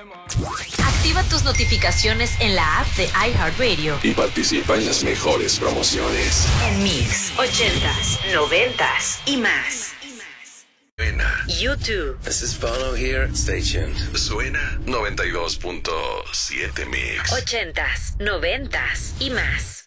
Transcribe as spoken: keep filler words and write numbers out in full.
Activa tus notificaciones en la app de iHeartRadio y participa en las mejores promociones. En Mix, ochentas, noventas y más. Suena YouTube. This is Bono here. Stay tuned. Suena noventa y dos punto siete Mix. Ochentas, noventas y más.